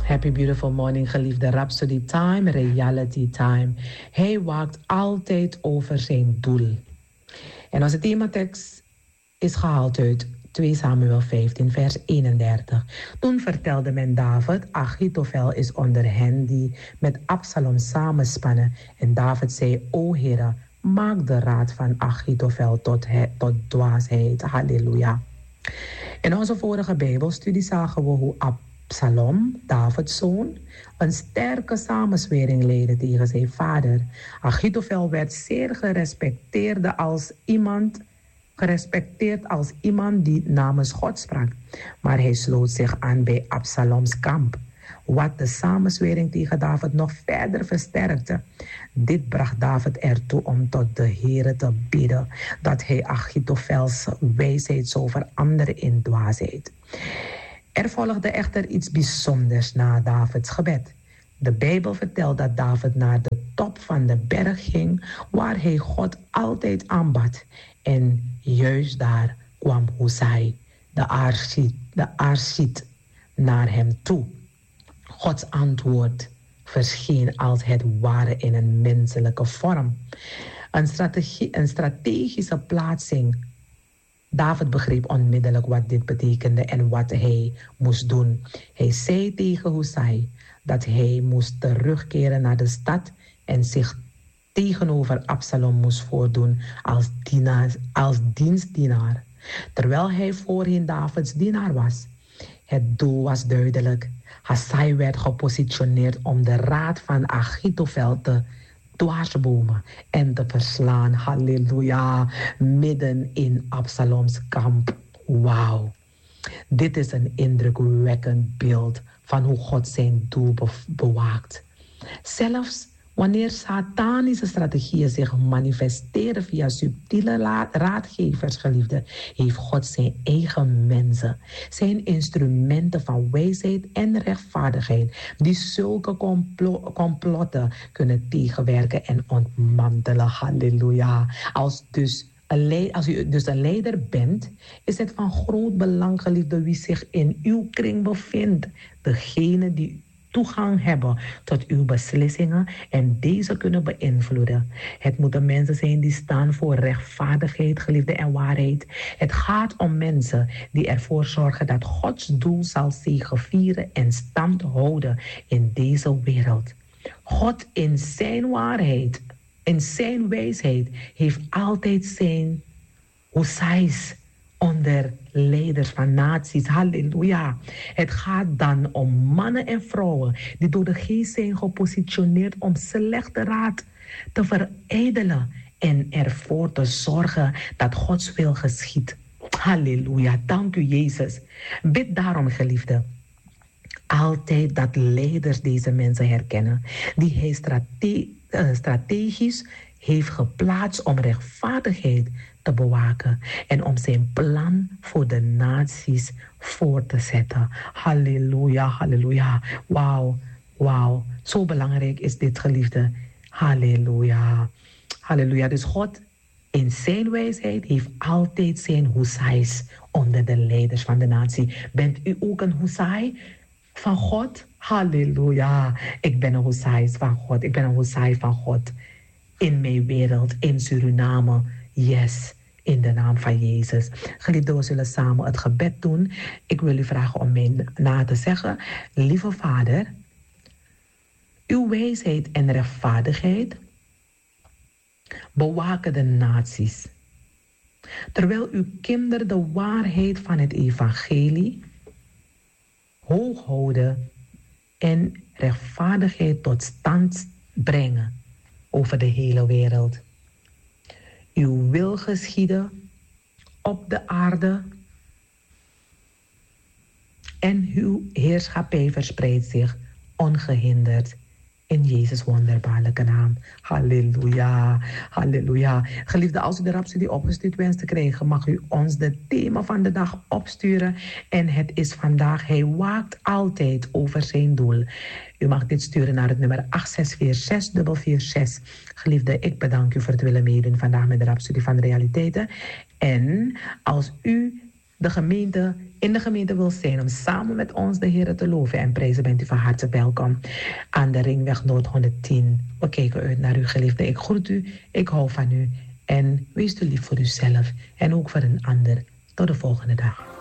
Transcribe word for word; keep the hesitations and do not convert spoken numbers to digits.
Happy beautiful morning, geliefde Rhapsody Time, Reality Time. Hij waakt altijd over zijn doel. En onze thematekst is gehaald uit twee Samuel vijftien, vers eenendertig. Toen vertelde men David, Achitofel is onder hen die met Absalom samenspannen. En David zei, o Heere, maak de raad van Achitofel tot, he, tot dwaasheid. Halleluja. In onze vorige Bijbelstudie zagen we hoe Absalom, Davids zoon, een sterke samenzwering leidde tegen zijn vader. Achitofel werd zeer gerespecteerd als iemand, gerespecteerd als iemand die namens God sprak. Maar hij sloot zich aan bij Absaloms kamp, wat de samenzwering tegen David nog verder versterkte. Dit bracht David ertoe om tot de Heere te bidden, dat hij Achitofels wijsheid zou veranderen in dwaasheid. Er volgde echter iets bijzonders na Davids gebed. De Bijbel vertelt dat David naar de top van de berg ging, waar hij God altijd aanbad. En juist daar kwam Husai, de Arsiet, de Arsiet, naar hem toe. Gods antwoord verscheen als het ware in een menselijke vorm. Een, strategie, een strategische plaatsing. David begreep onmiddellijk wat dit betekende en wat hij moest doen. Hij zei tegen Husai dat hij moest terugkeren naar de stad en zich tegenover Absalom moest voordoen als, dienaar, als dienstdienaar, terwijl hij voorheen Davids dienaar was. Het doel was duidelijk. Husai werd gepositioneerd om de raad van Achitofel te dwarsbomen en te verslaan. Halleluja. Midden in Absaloms kamp. Wauw. Dit is een indrukwekkend beeld van hoe God zijn doel be- bewaakt. Zelfs wanneer satanische strategieën zich manifesteren via subtiele la- raadgevers, geliefde, heeft God zijn eigen mensen, zijn instrumenten van wijsheid en rechtvaardigheid, die zulke complo- complotten kunnen tegenwerken en ontmantelen. Halleluja. Als, dus een le- als u dus een leider bent, is het van groot belang, geliefde, wie zich in uw kring bevindt. Degene die toegang hebben tot uw beslissingen en deze kunnen beïnvloeden. Het moeten mensen zijn die staan voor rechtvaardigheid, geliefde, en waarheid. Het gaat om mensen die ervoor zorgen dat Gods doel zal zegevieren en stand houden in deze wereld. God in zijn waarheid, in zijn wijsheid, heeft altijd zijn Husai's onder leiders van naties. Halleluja. Het gaat dan om mannen en vrouwen die door de geest zijn gepositioneerd om slechte raad te verijdelen en ervoor te zorgen dat Gods wil geschiedt. Halleluja. Dank u, Jezus. Bid daarom, geliefde, altijd dat leiders deze mensen herkennen, die hij strate- uh, strategisch heeft geplaatst om rechtvaardigheid te bewaken en om zijn plan voor de naties voor te zetten. Halleluja, halleluja. Wauw, wauw. Zo belangrijk is dit, geliefde. Halleluja. Halleluja. Dus God in zijn wijsheid heeft altijd zijn Husai's onder de leiders van de natie. Bent u ook een Husai van God? Halleluja. Ik ben een Husai van God. Ik ben een Husai van God. In mijn wereld, in Suriname. Yes, in de naam van Jezus. Geliefden, we zullen samen het gebed doen. Ik wil u vragen om mij na te zeggen. Lieve Vader, uw wijsheid en rechtvaardigheid bewaken de naties. Terwijl uw kinderen de waarheid van het evangelie hoog houden en rechtvaardigheid tot stand brengen over de hele wereld. Uw wil geschieden op de aarde en uw heerschappij verspreidt zich ongehinderd in Jezus' wonderbaarlijke naam. Halleluja, halleluja. Geliefde, als u de Rhapsody opgestuurd wenst te krijgen, mag u ons de thema van de dag opsturen. En het is vandaag, hij waakt altijd over zijn doel. U mag dit sturen naar het nummer acht zes vier zes vier vier zes. Geliefde, ik bedank u voor het willen meedoen vandaag met de Rhapsody van Realiteiten. En als u de gemeente in de gemeente wil zijn om samen met ons de Heer te loven en prijzen, bent u van harte welkom aan de Ringweg Noord honderdtien. We kijken uit naar u, geliefde. Ik groet u, ik hou van u en wees u lief voor uzelf en ook voor een ander. Tot de volgende dag.